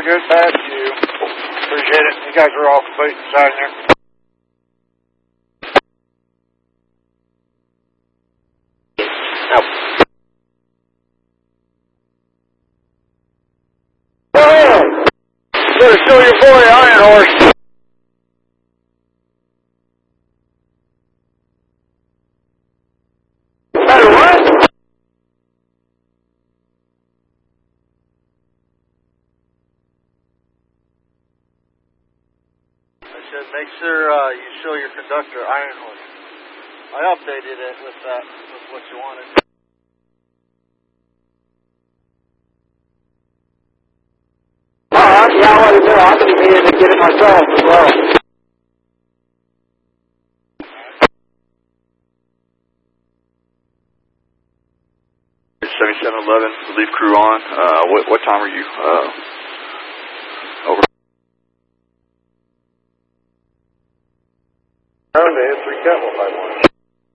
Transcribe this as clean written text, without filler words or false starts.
really good past you. Appreciate it. You guys are all complete inside there. Better show your boy Iron Horse. Better what? I said make sure you show your conductor Iron Horse. I updated it with that, with what you wanted. Yeah, I want to do. I'm going to need to get it myself as well. 7711, relief crew on. What time are you? Over. Round to answer Cat 151.